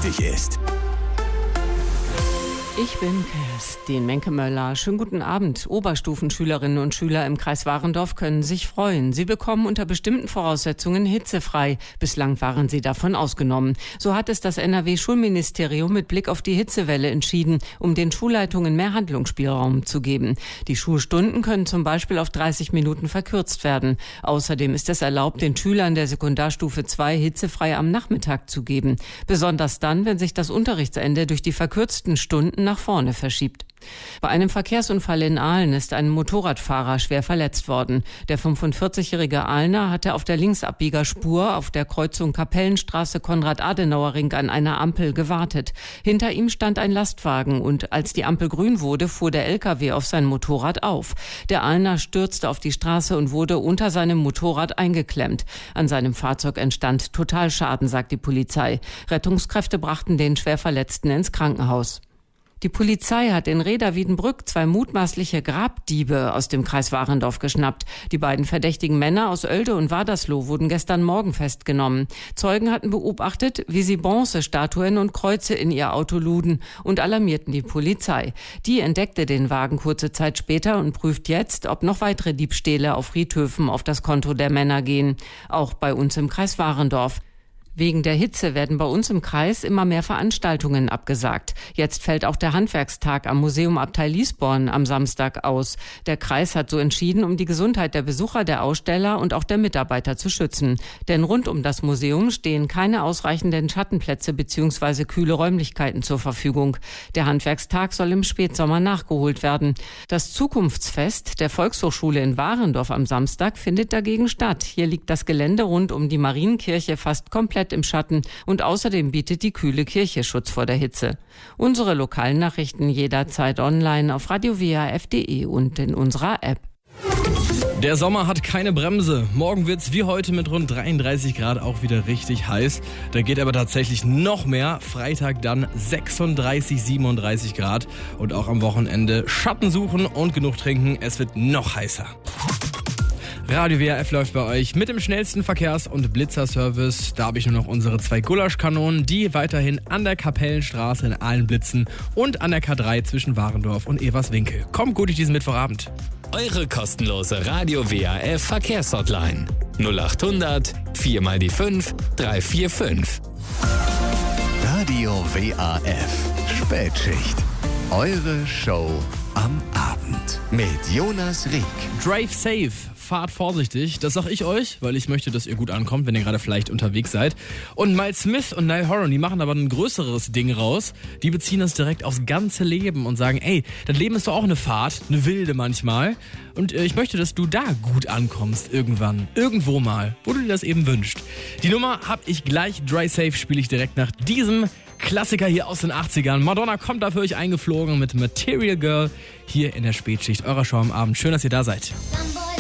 wichtig ist. Ich bin Kerstin Menkemöller. Schönen guten Abend. Oberstufenschülerinnen und Schüler im Kreis Warendorf können sich freuen. Sie bekommen unter bestimmten Voraussetzungen hitzefrei. Bislang waren sie davon ausgenommen. So hat es das NRW-Schulministerium mit Blick auf die Hitzewelle entschieden, um den Schulleitungen mehr Handlungsspielraum zu geben. Die Schulstunden können zum Beispiel auf 30 Minuten verkürzt werden. Außerdem ist es erlaubt, den Schülern der Sekundarstufe 2 hitzefrei am Nachmittag zu geben. Besonders dann, wenn sich das Unterrichtsende durch die verkürzten Stunden nach vorne verschiebt. Bei einem Verkehrsunfall in Aalen ist ein Motorradfahrer schwer verletzt worden. Der 45-jährige Aalener hatte auf der Linksabbiegerspur auf der Kreuzung Kapellenstraße-Konrad-Adenauer-Ring an einer Ampel gewartet. Hinter ihm stand ein Lastwagen und als die Ampel grün wurde, fuhr der LKW auf sein Motorrad auf. Der Aalener stürzte auf die Straße und wurde unter seinem Motorrad eingeklemmt. An seinem Fahrzeug entstand Totalschaden, sagt die Polizei. Rettungskräfte brachten den Schwerverletzten ins Krankenhaus. Die Polizei hat in Reda-Wiedenbrück 2 mutmaßliche Grabdiebe aus dem Kreis Warendorf geschnappt. Die beiden verdächtigen Männer aus Oelde und Wadersloh wurden gestern Morgen festgenommen. Zeugen hatten beobachtet, wie sie Bronzestatuen und Kreuze in ihr Auto luden und alarmierten die Polizei. Die entdeckte den Wagen kurze Zeit später und prüft jetzt, ob noch weitere Diebstähle auf Friedhöfen auf das Konto der Männer gehen. Auch bei uns im Kreis Warendorf. Wegen der Hitze werden bei uns im Kreis immer mehr Veranstaltungen abgesagt. Jetzt fällt auch der Handwerkstag am Museum Abtei Liesborn am Samstag aus. Der Kreis hat so entschieden, um die Gesundheit der Besucher, der Aussteller und auch der Mitarbeiter zu schützen. Denn rund um das Museum stehen keine ausreichenden Schattenplätze bzw. kühle Räumlichkeiten zur Verfügung. Der Handwerkstag soll im Spätsommer nachgeholt werden. Das Zukunftsfest der Volkshochschule in Warendorf am Samstag findet dagegen statt. Hier liegt das Gelände rund um die Marienkirche fast komplett im Schatten und außerdem bietet die kühle Kirche Schutz vor der Hitze. Unsere lokalen Nachrichten jederzeit online auf radiowaf.de und in unserer App. Der Sommer hat keine Bremse. Morgen wird's wie heute mit rund 33 Grad auch wieder richtig heiß. Da geht aber tatsächlich noch mehr. Freitag dann 36, 37 Grad. Und auch am Wochenende Schatten suchen und genug trinken. Es wird noch heißer. Radio WRF läuft bei euch mit dem schnellsten Verkehrs- und Blitzerservice. Da habe ich nur noch unsere 2 Gulaschkanonen, die weiterhin an der Kapellenstraße in Aalen blitzen und an der K3 zwischen Warendorf und Everswinkel. Kommt gut durch diesen Mittwochabend. Eure kostenlose Radio WRF Verkehrshotline 0800 4 mal die 5 345. Radio WRF Spätschicht. Eure Show am Abend mit Jonas Rieck. Drive safe, fahrt vorsichtig. Das sag ich euch, weil ich möchte, dass ihr gut ankommt, wenn ihr gerade vielleicht unterwegs seid. Und Miles Smith und Niall Horan, die machen aber ein größeres Ding raus. Die beziehen das direkt aufs ganze Leben und sagen, ey, das Leben ist doch auch eine Fahrt, eine wilde manchmal. Und ich möchte, dass du da gut ankommst irgendwann, irgendwo mal, wo du dir das eben wünschst. Die Nummer hab ich gleich, Drive safe spiele ich direkt nach diesem Klassiker hier aus den 80ern. Madonna kommt da für euch eingeflogen mit Material Girl hier in der Spätschicht eurer Show am Abend. Schön, dass ihr da seid.